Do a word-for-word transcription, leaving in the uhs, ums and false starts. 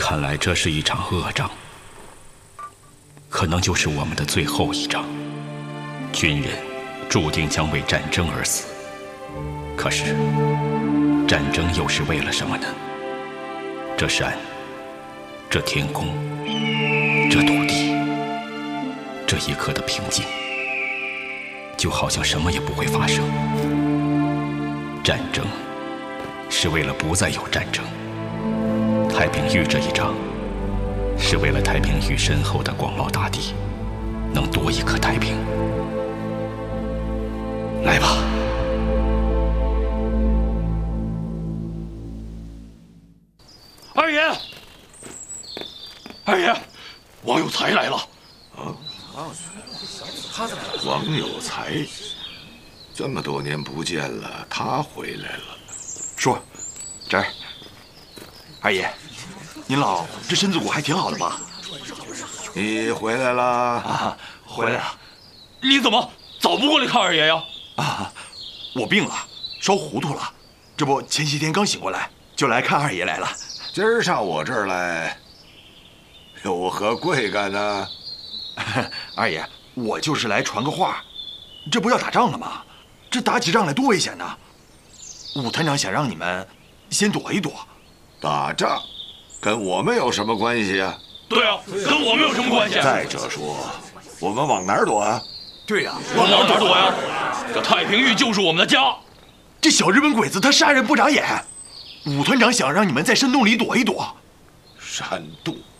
看来这是一场恶仗，可能就是我们的最后一仗。军人注定将为战争而死，可是战争又是为了什么呢？这山，这天空，这土地，这一刻的平静，就好像什么也不会发生。战争是为了不再有战争，太平峪这一仗是为了太平峪身后的广袤大地能多一颗太平。来吧。 二爷，二爷，王有才来了。 啊，王有才，这么多年不见了，他回来了。 叔，这儿，二爷，您老这身子骨还挺好的吧？ 你回来了啊，回来了。 你怎么早不过来看二爷呀？ 啊，我病了，烧糊涂了，这不前些天刚醒过来，就来看二爷来了。 今儿上我这儿来，有何贵干呢？ 二爷，我就是来传个话，这不要打仗了吗？这打起仗来多危险呐！武团长想让你们先躲一躲。 打仗，跟我们有什么关系啊？ 对啊，跟我们有什么关系？ 再者说，我们往哪儿躲啊？ 对呀， 往哪儿躲呀？这太平峪就是我们的家。 这小日本鬼子他杀人不长眼，武团长想让你们在山洞里躲一躲。 山洞。